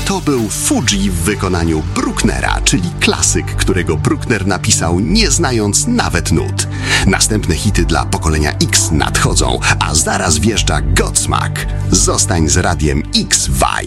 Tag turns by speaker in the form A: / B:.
A: To był Fuji w wykonaniu Brucknera, czyli klasyk, którego Bruckner napisał nie znając nawet nut. Następne hity dla pokolenia X nadchodzą, a zaraz wjeżdża Godsmack. Zostań z Radiem X Vibe.